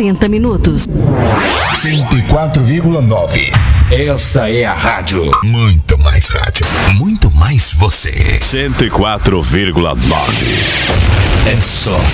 40 minutos. 104,9. Esta é a rádio. Muito mais rádio. Muito mais você. 104,9. É só